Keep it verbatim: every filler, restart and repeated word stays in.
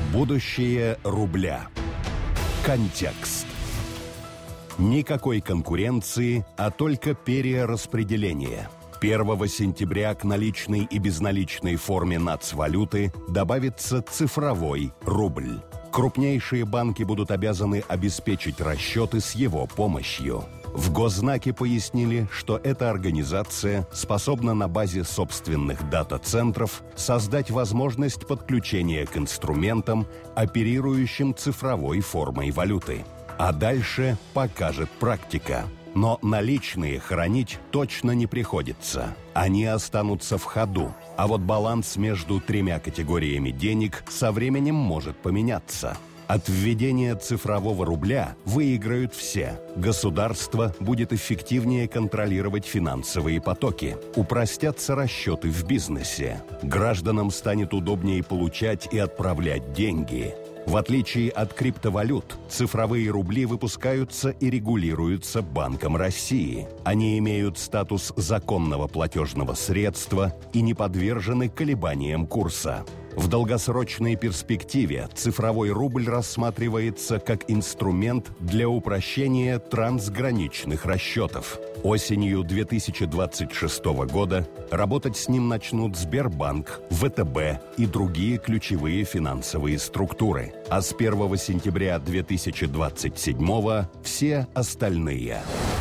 Будущее рубля. Контекст. Никакой конкуренции, а только перераспределение. первого сентября к наличной и безналичной форме нацвалюты добавится цифровой рубль. Крупнейшие банки будут обязаны обеспечить расчеты с его помощью. В Госзнаке пояснили, что эта организация способна на базе собственных дата-центров создать возможность подключения к инструментам, оперирующим цифровой формой валюты. А дальше покажет практика. Но наличные хранить точно не приходится. Они останутся в ходу. А вот баланс между тремя категориями денег со временем может поменяться. От введения цифрового рубля выиграют все. Государство будет эффективнее контролировать финансовые потоки. Упростятся расчеты в бизнесе. Гражданам станет удобнее получать и отправлять деньги. В отличие от криптовалют, цифровые рубли выпускаются и регулируются Банком России. Они имеют статус законного платежного средства и не подвержены колебаниям курса. В долгосрочной перспективе цифровой рубль рассматривается как инструмент для упрощения трансграничных расчетов. Осенью две тысячи двадцать шестого года работать с ним начнут Сбербанк, вэ тэ бэ и другие ключевые финансовые структуры. А с первого сентября две тысячи двадцать седьмого все остальные.